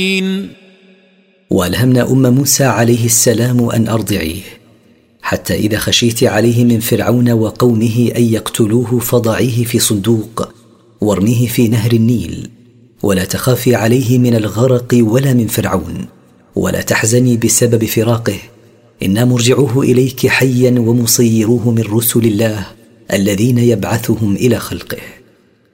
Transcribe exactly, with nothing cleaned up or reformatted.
وألهمنا أم موسى عليه السلام أن أرضعيه، حتى إذا خشيت عليه من فرعون وقومه أن يقتلوه فضعيه في صندوق وارميه في نهر النيل، ولا تخافي عليه من الغرق ولا من فرعون، ولا تحزني بسبب فراقه، إنا مرجعوه إليك حيا ومصيروه من رسل الله الذين يبعثهم إلى خلقه.